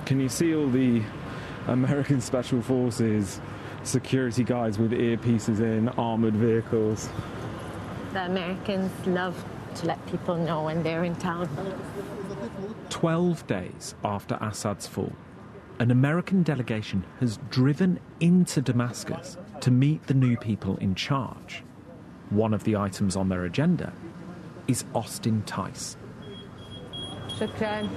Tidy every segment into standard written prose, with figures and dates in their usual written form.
Can you see all the American Special Forces security guys with earpieces in, armoured vehicles? The Americans love to let people know when they're in town. 12 days after Assad's fall, an American delegation has driven into Damascus to meet the new people in charge. One of the items on their agenda is Austin Tice. Shukran.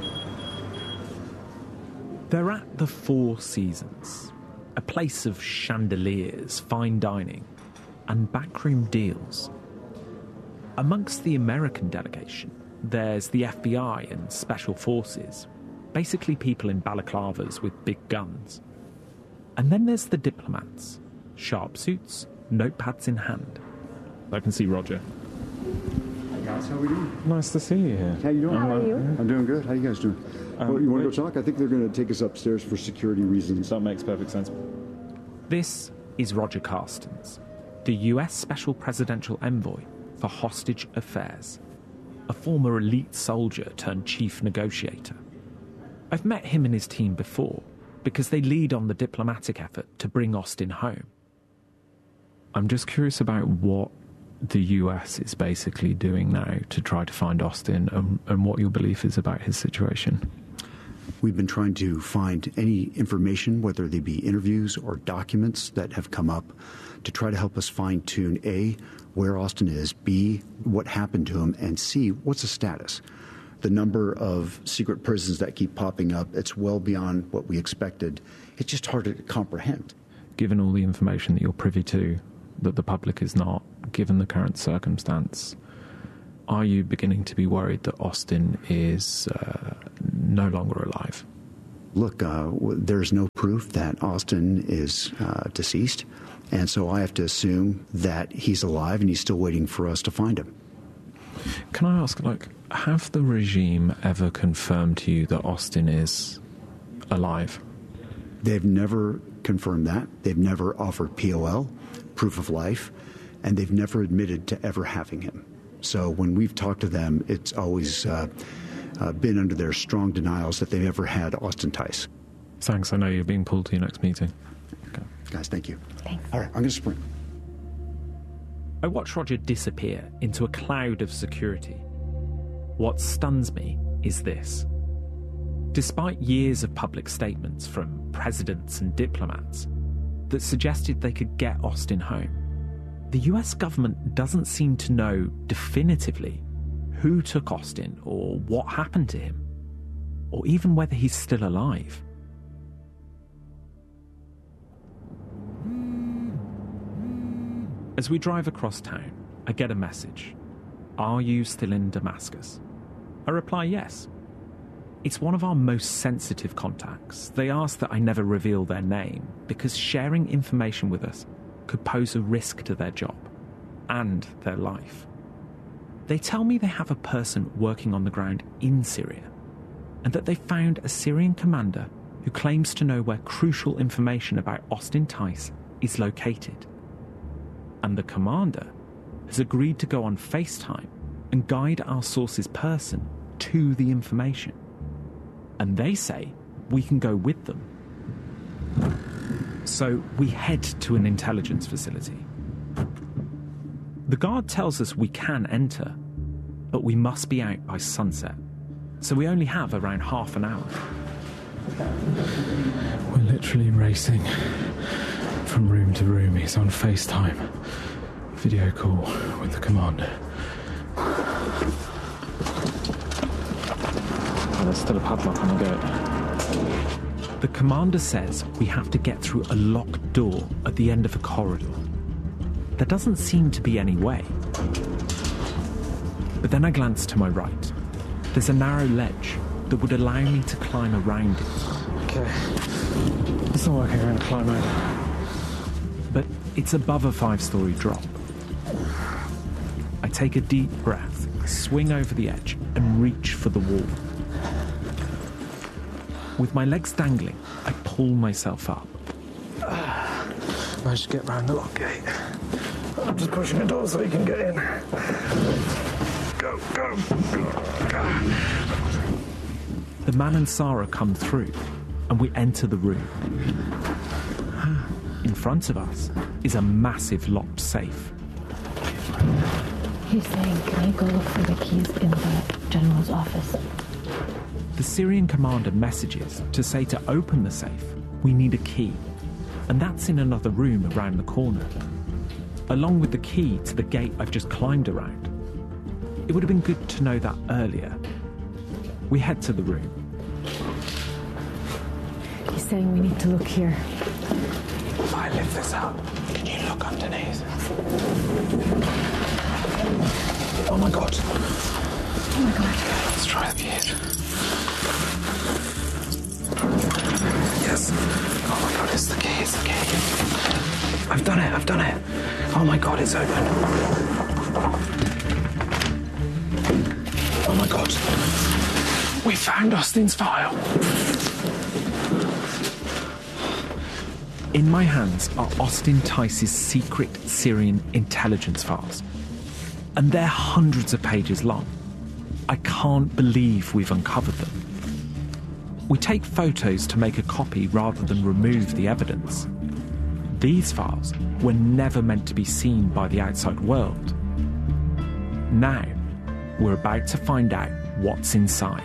They're at the Four Seasons, a place of chandeliers, fine dining, and backroom deals. Amongst the American delegation, there's the FBI and Special Forces, basically people in balaclavas with big guns. And then there's the diplomats, sharp suits, notepads in hand. I can see Roger. Hey guys, how are we doing? Nice to see you here. How you doing? How are you? I'm doing good. How you guys doing? You want to go talk? I think they're going to take us upstairs for security reasons. That makes perfect sense. This is Roger Carstens, the US Special Presidential Envoy for Hostage Affairs, a former elite soldier turned chief negotiator. I've met him and his team before because they lead on the diplomatic effort to bring Austin home. I'm just curious about what the US is basically doing now to try to find Austin and what your belief is about his situation. We've been trying to find any information, whether they be interviews or documents that have come up, to try to help us fine-tune A, where Austin is, B, what happened to him, and C, what's the status. The number of secret prisons that keep popping up, it's well beyond what we expected. It's just hard to comprehend. Given all the information that you're privy to, that the public is not, given the current circumstance, are you beginning to be worried that Austin is no longer alive? Look, there's no proof that Austin is deceased, and so I have to assume that he's alive and he's still waiting for us to find him. Can I ask, have the regime ever confirmed to you that Austin is alive? They've never confirmed that. They've never offered POL, proof of life, and they've never admitted to ever having him. So when we've talked to them, it's always been under their strong denials that they've ever had Austin Tice. Thanks, I know you're being pulled to your next meeting. Okay. Guys, thank you. Thanks. All right, I'm going to sprint. I watch Roger disappear into a cloud of security. What stuns me is this. Despite years of public statements from presidents and diplomats that suggested they could get Austin home, the US government doesn't seem to know definitively who took Austin or what happened to him, or even whether he's still alive. As we drive across town, I get a message. Are you still in Damascus? I reply yes. It's one of our most sensitive contacts. They ask that I never reveal their name because sharing information with us could pose a risk to their job and their life. They tell me they have a person working on the ground in Syria and that they found a Syrian commander who claims to know where crucial information about Austin Tice is located. And the commander has agreed to go on FaceTime and guide our source's person to the information. And they say we can go with them. So we head to an intelligence facility. The guard tells us we can enter, but we must be out by sunset. So we only have around half an hour. We're literally racing from room to room. He's on FaceTime. Video call with the commander. Oh, there's still a padlock on the gate. The commander says we have to get through a locked door at the end of a corridor. There doesn't seem to be any way. But then I glance to my right. There's a narrow ledge that would allow me to climb around it. Okay. It's not working, I'm going to climb over. But it's above a 5-story drop. I take a deep breath, swing over the edge, and reach for the wall. With my legs dangling, I pull myself up. Managed to get round the lock gate. I'm just pushing the door so you can get in. Go, go, go. The man and Sarah come through, and we enter the room. In front of us is a massive locked safe. He's saying, can I go look for the keys in the general's office? The Syrian commander messages to say to open the safe, we need a key. And that's in another room around the corner, along with the key to the gate I've just climbed around. It would have been good to know that earlier. We head to the room. He's saying we need to look here. If I lift this up, can you look underneath? Oh my god. Oh my god. Let's try the key. Yes. Oh my god, it's the key, it's the key. I've done it. Oh my god, it's open. Oh my god. We found Austin's file. In my hands are Austin Tice's secret Syrian intelligence files. And they're hundreds of pages long. I can't believe we've uncovered them. We take photos to make a copy rather than remove the evidence. These files were never meant to be seen by the outside world. Now, we're about to find out what's inside.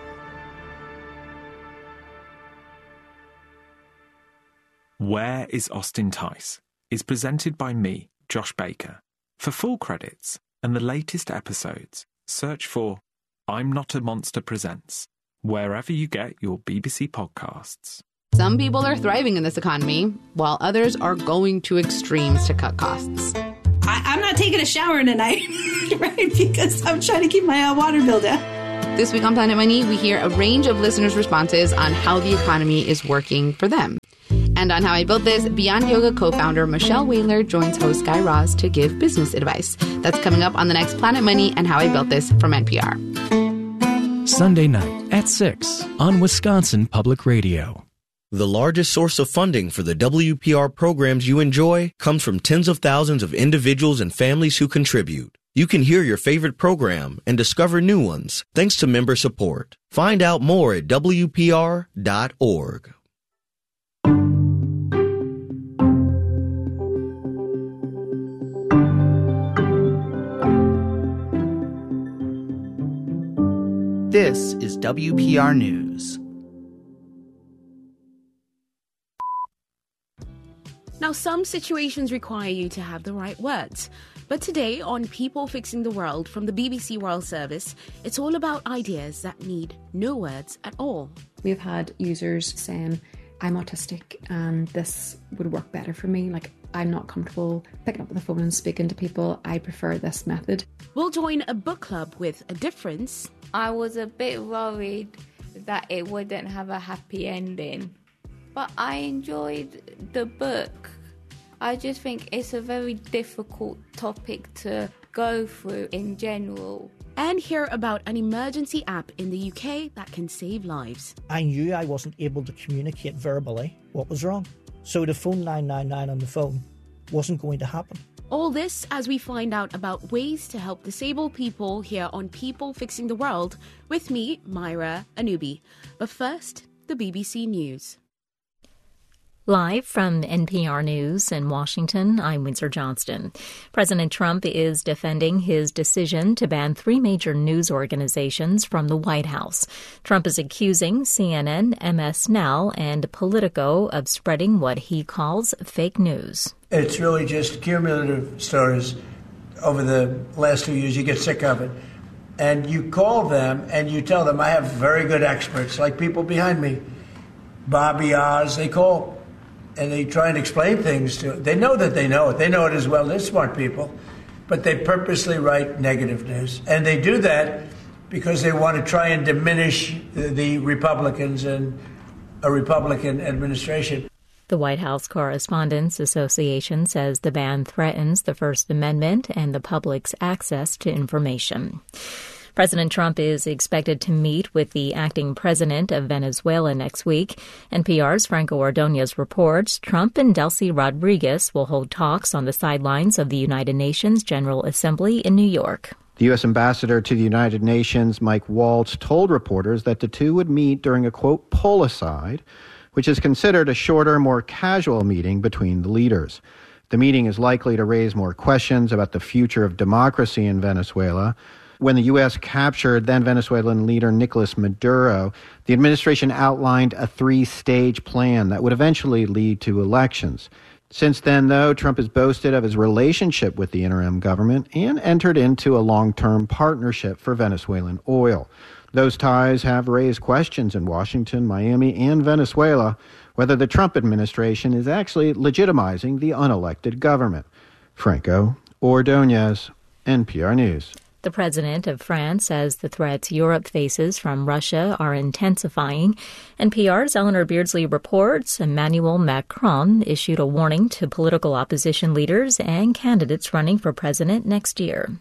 Where is Austin Tice? Is presented by me, Josh Baker. For full credits and the latest episodes, search for I'm Not a Monster Presents, wherever you get your BBC podcasts. Some people are thriving in this economy, while others are going to extremes to cut costs. I'm not taking a shower tonight, right? Because I'm trying to keep my water bill down. This week on Planet Money, we hear a range of listeners' responses on how the economy is working for them. And on How I Built This, Beyond Yoga co-founder Michelle Whaler joins host Guy Raz to give business advice. That's coming up on the next Planet Money and How I Built This from NPR. Sunday night at 6 on Wisconsin Public Radio. The largest source of funding for the WPR programs you enjoy comes from tens of thousands of individuals and families who contribute. You can hear your favorite program and discover new ones thanks to member support. Find out more at WPR.org. This is WPR News. Now, some situations require you to have the right words. But today on People Fixing the World from the BBC World Service, it's all about ideas that need no words at all. We've had users saying, I'm autistic and this would work better for me. Like, I'm not comfortable picking up the phone and speaking to people. I prefer this method. We'll join a book club with a difference. I was a bit worried that it wouldn't have a happy ending, but I enjoyed the book. I just think it's a very difficult topic to go through in general. And hear about an emergency app in the UK that can save lives. I knew I wasn't able to communicate verbally what was wrong. So to phone 999 on the phone wasn't going to happen. All this as we find out about ways to help disabled people here on People Fixing the World with me, Myra Anubi. But first, the BBC News. Live from NPR News in Washington, I'm Windsor Johnston. President Trump is defending his decision to ban 3 major news organizations from the White House. Trump is accusing CNN, MS Now, and Politico of spreading what he calls fake news. It's really just cumulative stories over the last 2 years. You get sick of it. And you call them and you tell them, I have very good experts, like people behind me. Bobby Oz, they call and they try and explain things to it. They know that they know it. They know it as well. They're smart people. But they purposely write negative news. And they do that because they want to try and diminish the Republicans and a Republican administration. The White House Correspondents Association says the ban threatens the First Amendment and the public's access to information. President Trump is expected to meet with the acting president of Venezuela next week. NPR's Franco Ordonez reports Trump and Delcy Rodriguez will hold talks on the sidelines of the United Nations General Assembly in New York. The U.S. ambassador to the United Nations, Mike Waltz, told reporters that the two would meet during a, quote, pull-aside, which is considered a shorter, more casual meeting between the leaders. The meeting is likely to raise more questions about the future of democracy in Venezuela. When the U.S. captured then Venezuelan leader Nicolas Maduro, the administration outlined a three-stage plan that would eventually lead to elections. Since then, though, Trump has boasted of his relationship with the interim government and entered into a long-term partnership for Venezuelan oil. Those ties have raised questions in Washington, Miami, and Venezuela whether the Trump administration is actually legitimizing the unelected government. Franco Ordonez, NPR News. The president of France says the threats Europe faces from Russia are intensifying. NPR's Eleanor Beardsley reports Emmanuel Macron issued a warning to political opposition leaders and candidates running for president next year.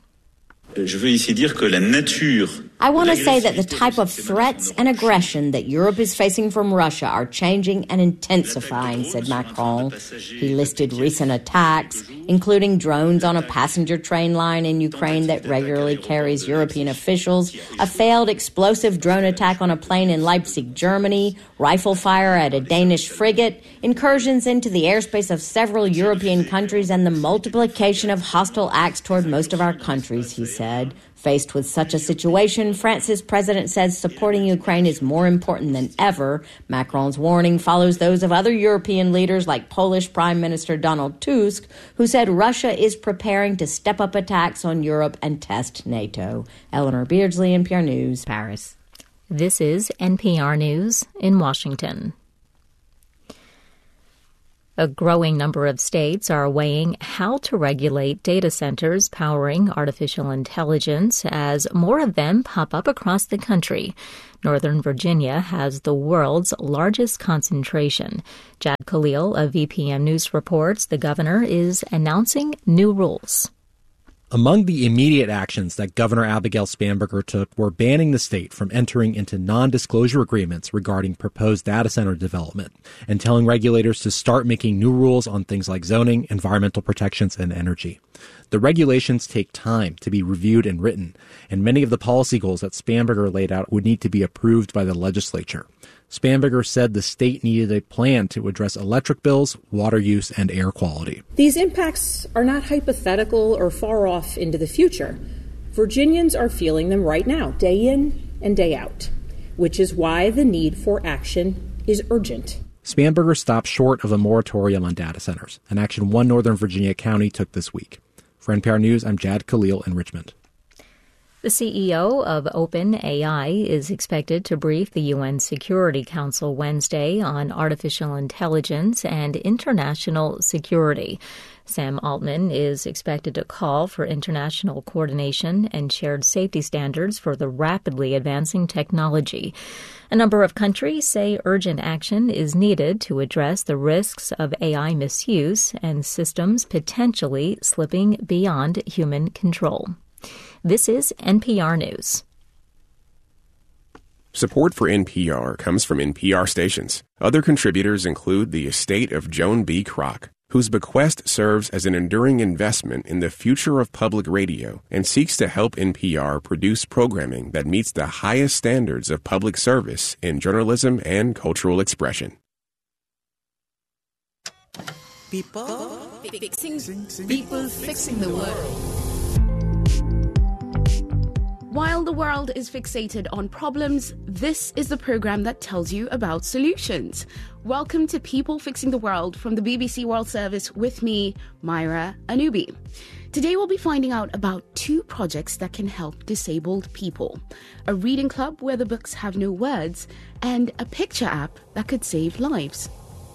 I want to say that the type of threats and aggression that Europe is facing from Russia are changing and intensifying, said Macron. He listed recent attacks, including drones on a passenger train line in Ukraine that regularly carries European officials, a failed explosive drone attack on a plane in Leipzig, Germany, rifle fire at a Danish frigate, incursions into the airspace of several European countries, and the multiplication of hostile acts toward most of our countries, he said. Faced with such a situation, France's president says supporting Ukraine is more important than ever. Macron's warning follows those of other European leaders like Polish Prime Minister Donald Tusk, who said Russia is preparing to step up attacks on Europe and test NATO. Eleanor Beardsley, NPR News, Paris. This is NPR News in Washington. A growing number of states are weighing how to regulate data centers powering artificial intelligence as more of them pop up across the country. Northern Virginia has the world's largest concentration. Jad Khalil of VPM News reports the governor is announcing new rules. Among the immediate actions that Governor Abigail Spanberger took were banning the state from entering into non-disclosure agreements regarding proposed data center development and telling regulators to start making new rules on things like zoning, environmental protections, and energy. The regulations take time to be reviewed and written, and many of the policy goals that Spanberger laid out would need to be approved by the legislature. Spanberger said the state needed a plan to address electric bills, water use, and air quality. These impacts are not hypothetical or far off into the future. Virginians are feeling them right now, day in and day out, which is why the need for action is urgent. Spanberger stopped short of a moratorium on data centers, an action one Northern Virginia county took this week. For NPR News, I'm Jad Khalil in Richmond. The CEO of OpenAI is expected to brief the UN Security Council Wednesday on artificial intelligence and international security. Sam Altman is expected to call for international coordination and shared safety standards for the rapidly advancing technology. A number of countries say urgent action is needed to address the risks of AI misuse and systems potentially slipping beyond human control. This is NPR News. Support for NPR comes from NPR stations. Other contributors include the estate of Joan B. Kroc, whose bequest serves as an enduring investment in the future of public radio and seeks to help NPR produce programming that meets the highest standards of public service in journalism and cultural expression. People fixing the world. While the world is fixated on problems, this is the program that tells you about solutions. Welcome to People Fixing the World from the BBC World Service with me, Myra Anubi. Today we'll be finding out about two projects that can help disabled people. A reading club where the books have no words, and a picture app that could save lives.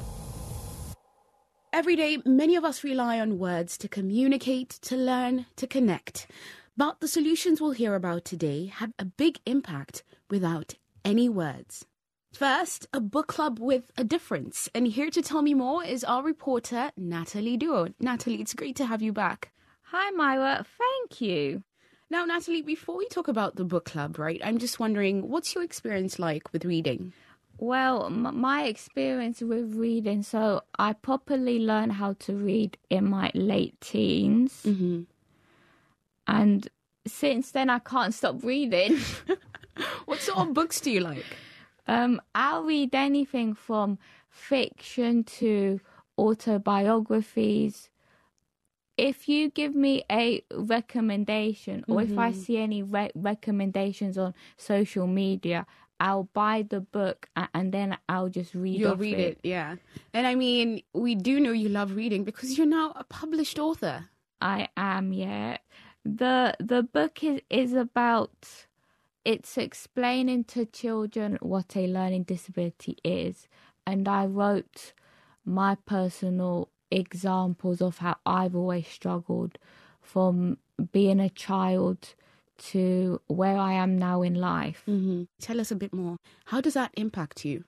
Every day, many of us rely on words to communicate, to learn, to connect. But the solutions we'll hear about today have a big impact without any words. First, a book club with a difference. And here to tell me more is our reporter, Natalie Duo. Natalie, it's great to have you back. Hi, Myra. Thank you. Now, Natalie, before we talk about the book club, right, I'm just wondering, what's your experience like with reading? Well, my experience with reading, so I properly learned how to read in my late teens. Mm-hmm. And since then, I can't stop reading. What sort of books do you like? I'll read anything from fiction to autobiographies. If you give me a recommendation, or if I see any recommendations on social media, I'll buy the book and then I'll just read You'll read it, yeah. And I mean, we do know you love reading because you're now a published author. I am, yeah. The book is about, it's explaining to children what a learning disability is. And I wrote my personal examples of how I've always struggled from being a child to where I am now in life. Tell us a bit more. How does that impact you?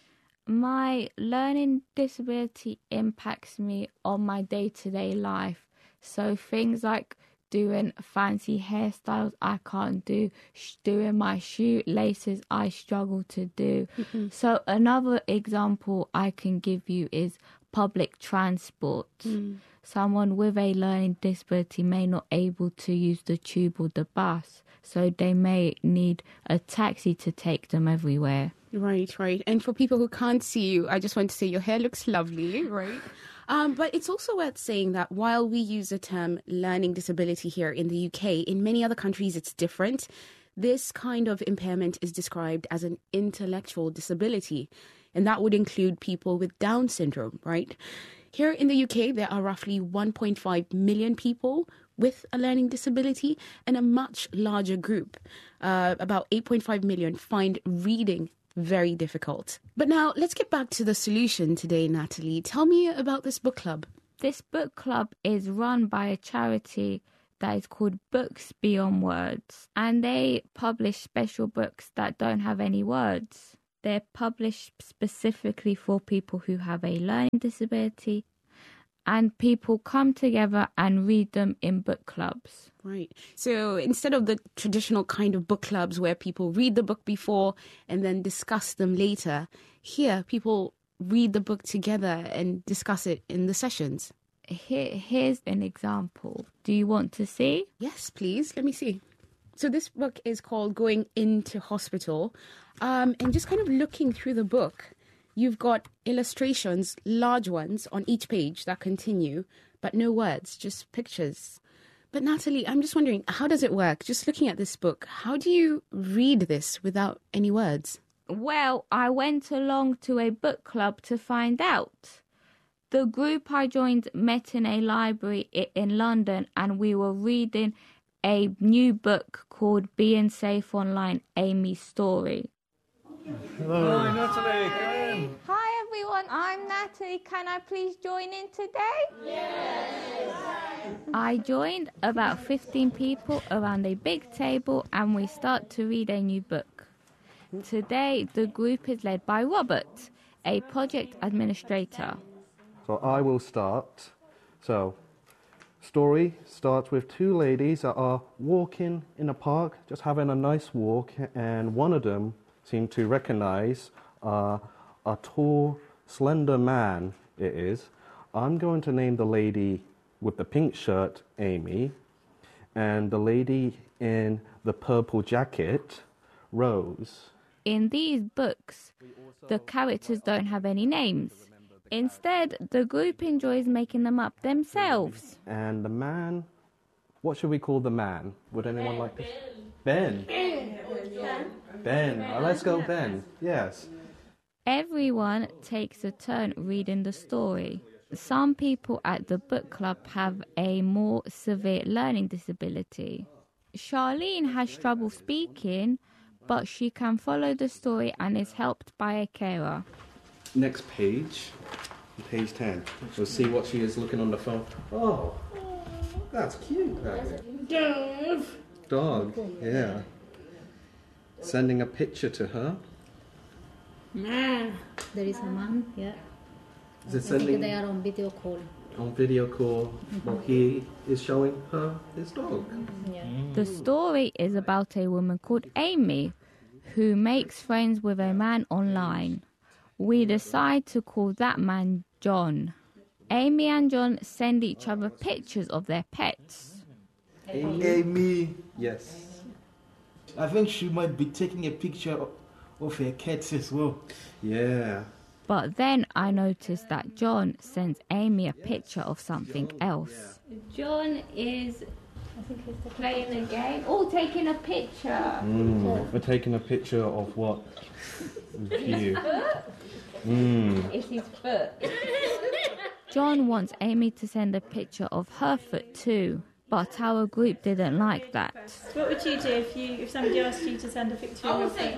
My learning disability impacts me on my day-to-day life. So things like doing fancy hairstyles I can't do, doing my shoelaces I struggle to do. So another example I can give you is public transport. Someone with a learning disability may not able to use the tube or the bus, so they may need a taxi to take them everywhere. Right. And for people who can't see you, I just want to say your hair looks lovely, right? But it's also worth saying that while we use the term learning disability here in the UK, in many other countries it's different. This kind of impairment is described as an intellectual disability, and that would include people with Down syndrome, right? Here in the UK, there are roughly 1.5 million people with a learning disability, and a much larger group, about 8.5 million, find reading very difficult. But now let's get back to the solution today, Natalie. Tell me about this book club. This book club is run by a charity that is called Books Beyond Words, and they publish special books that don't have any words. They're published specifically for people who have a learning disability, and people come together and read them in book clubs. Right. So instead of the traditional kind of book clubs where people read the book before and then discuss them later, here people read the book together and discuss it in the sessions. Here's an example. Do you want to see? Yes, please. Let me see. So this book is called Going Into Hospital. And just kind of looking through the book, you've got illustrations, large ones, on each page that continue, but no words, just pictures. But Natalie, I'm just wondering, how does it work? Just looking at this book, how do you read this without any words? Well, I went along to a book club to find out. The group I joined met in a library in London, and we were reading a new book called Being Safe Online, Amy's Story. Hello. Hi, Natalie. Come in. Hi, everyone. I'm Natalie. Can I please join in today? Yes. I joined about 15 people around a big table, and we start to read a new book. Today, the group is led by Robert, a project administrator. So I will start. So, story starts with two ladies that are walking in a park, just having a nice walk, and one of them seemed to recognize a tall, slender man it is. I'm going to name the lady with the pink shirt Amy, and the lady in the purple jacket Rose. In these books, the characters don't have any names. Instead, the group enjoys making them up themselves. And the man, what should we call the man? Would anyone like to? Ben. Ben. Let's go Ben. Yes. Everyone takes a turn reading the story. Some people at the book club have a more severe learning disability. Charlene has trouble speaking, but she can follow the story and is helped by a carer. Next page, page 10. We'll see what she is looking on the phone. Oh, that's cute. Dog, yeah. Sending a picture to her. Man. There is a man, yeah. Is it sending? They are on video call. On video call, while he is showing her his dog. Yeah. The story is about a woman called Amy who makes friends with a man online. We decide to call that man John. Amy and John send each other pictures of their pets. Amy. Yes. I think she might be taking a picture of her cats as well. Yeah. But then I noticed that John sends Amy a picture of something else. John is playing a game. Oh, taking a picture. We're taking a picture of what? You. It's his foot. John wants Amy to send a picture of her foot too, but our group didn't like that. What would you do if somebody asked you to send a picture of your foot?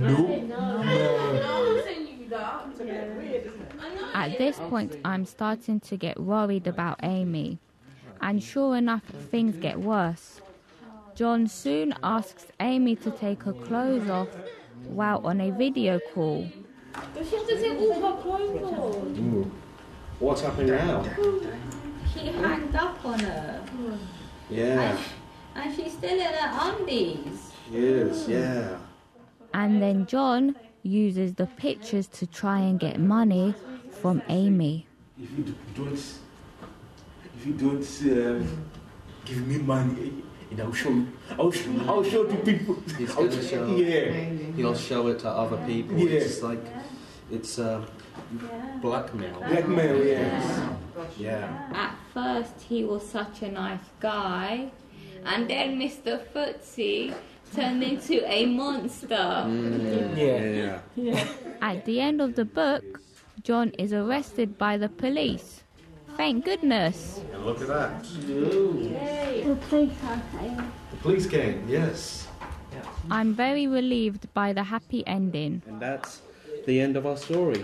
At this point, I'm starting to get worried about Amy. And sure enough, things get worse. John soon asks Amy to take her clothes off while on a video call. But she has to take all her clothes off. What's happening now? She hanged up on her. Yeah. And she's still in her undies. She is, yeah. And then John uses the pictures to try and get money from Amy. If you don't give me money, and I'll show you. I'll show to people. He's going to show. Yeah. He'll show it to other people. Yeah. It's like blackmail. Blackmail, yes. Yeah. At first, he was such a nice guy, and then Mr. Footsie turned into a monster. Yeah. At the end of the book, John is arrested by the police. Thank goodness. And look at that. Yay. The police came. The police came, yes. I'm very relieved by the happy ending. And that's the end of our story.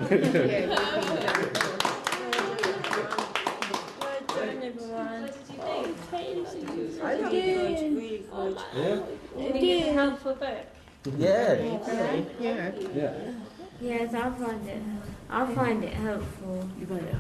Yeah. Helpful book. Yeah. Yes, I find it helpful.